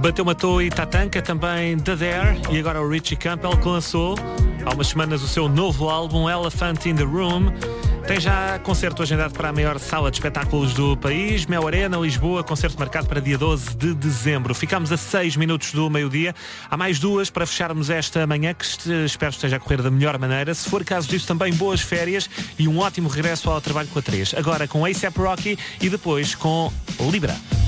Bateu Matou e Tatanka, também da Dare, e agora o Richie Campbell, que lançou há umas semanas o seu novo álbum Elephant in the Room. Tem já concerto agendado para a maior sala de espetáculos do país, Mel Arena, Lisboa, concerto marcado para dia 12 de dezembro. Ficamos a 6 minutos do meio-dia. Há mais 2 para fecharmos esta manhã, que espero que esteja a correr da melhor maneira. Se for caso disso, também boas férias e um ótimo regresso ao trabalho com a 3. Agora com A$AP Rocky e depois com Libra.